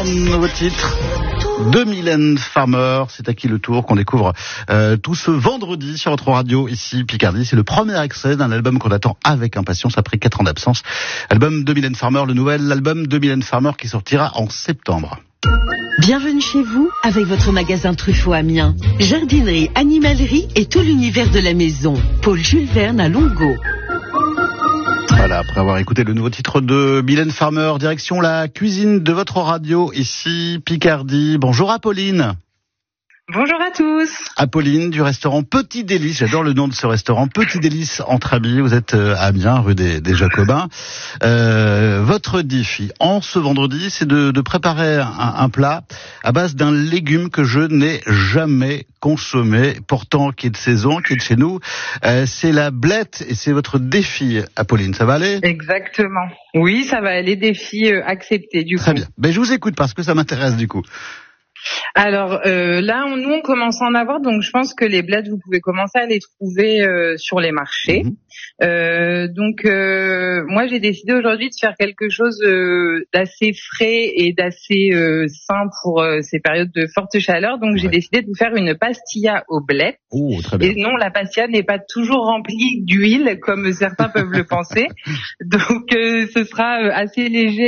nouveau titre de Mylène Farmer. C'est à qui le tour qu'on découvre tout ce vendredi sur votre radio ici Picardie. C'est le premier extrait d'un album qu'on attend avec impatience après 4 ans d'absence. Album de Mylène Farmer, le nouvel album de Mylène Farmer qui sortira en septembre. Bienvenue chez vous avec votre magasin Truffaut Amiens. Jardinerie, animalerie et tout l'univers de la maison. Paul Jules Verne à Longo. Voilà, après avoir écouté le nouveau titre de Mylène Farmer, direction la cuisine de votre radio ici Picardie. Bonjour Apolline. Bonjour à tous. Apolline du restaurant Petit Délice, j'adore le nom de ce restaurant, Petit Délice entre amis, vous êtes à Amiens, rue des Jacobins. Votre défi en ce vendredi, c'est de préparer un plat à base d'un légume que je n'ai jamais consommé, pourtant qui est de saison, qui est de chez nous. C'est la blette et c'est votre défi, Apolline, ça va aller ? Exactement. Oui, ça va aller, défi accepté du coup. Très bien, ben, je vous écoute parce que ça m'intéresse du coup. Alors là, nous on commence à en avoir, donc je pense que les blettes, vous pouvez commencer à les trouver sur les marchés. Donc moi j'ai décidé aujourd'hui de faire quelque chose d'assez frais et d'assez sain pour ces périodes de forte chaleur. Donc j'ai décidé de vous faire une pastilla aux blettes. Oh, très bien. Et non, la pastilla n'est pas toujours remplie d'huile comme certains peuvent le penser. Donc ce sera assez léger.